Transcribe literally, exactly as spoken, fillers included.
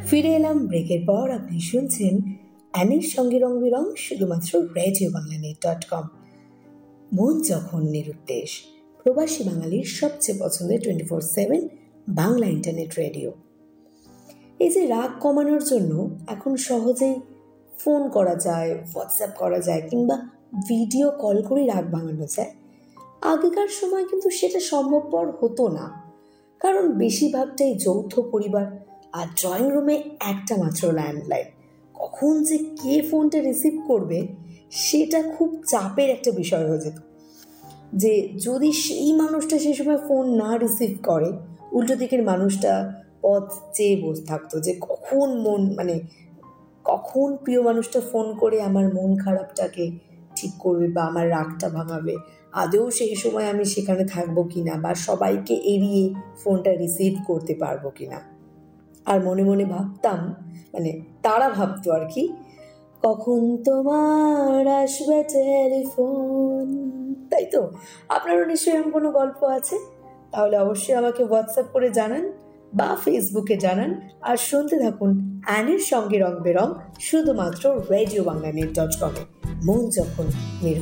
ফিরে এলাম ব্রেকের পর। আপনি শুনছেন অ্যানির সঙ্গে রং বেরং, শুধুমাত্র radio Bangla net dot com. মন যখন নিরুদ্দেশ, প্রবাসী বাঙালির সবচেয়ে পছন্দের twenty four seven Bangla internet radio. এই যে রাগ কমানোর জন্য এখন সহজেই ফোন করা যায়, হোয়াটসঅ্যাপ করা যায়, কিংবা ভিডিও কল করে রাগ ভাঙানো যায়। আগেকার সময় কিন্তু সেটা সম্ভবপর হতো না, কারণ বেশিরভাগটাই যৌথ পরিবার, আর ড্রয়িং রুমে একটা মাত্র ল্যান্ডলাইন। কখন যে কে ফোনটা রিসিভ করবে সেটা খুব চাপের একটা বিষয় হয়ে যেত। যে যদি সেই মানুষটা সেই সময় ফোন না রিসিভ করে, উল্টো দিকের মানুষটা পথ চেয়ে বসে থাকতো যে কখন মন মানে কখন প্রিয় মানুষটা ফোন করে আমার মন খারাপটাকে ঠিক করবে বা আমার রাগটা ভাঙাবে। আদৌ সেই সময় আমি সেখানে থাকবো কিনা, বা সবাইকে এড়িয়ে ফোনটা রিসিভ করতে পারবো কিনা। আর মনে মনে ভাবতাম, মানে তারা ভাবতো আর কি, কখন তোমার আসবে টেলিফোন। তাই তো? আপনারও নিশ্চয়ই এমন কোনো গল্প আছে? তাহলে অবশ্যই আমাকে হোয়াটসঅ্যাপ করে জানান বা ফেসবুকে জানান। আর শুনতে থাকুন অ্যানির সঙ্গে রং বেরং, শুধুমাত্র রেডিও বাংলা নেট ডট কমে। মন যখন নিরু